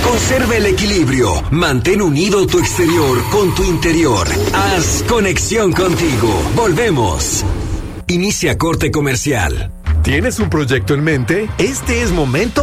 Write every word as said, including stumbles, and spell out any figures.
Conserva el equilibrio. Mantén unido tu exterior con tu interior. Haz conexión contigo. Volvemos. Inicia corte comercial. ¿Tienes un proyecto en mente? Este es momento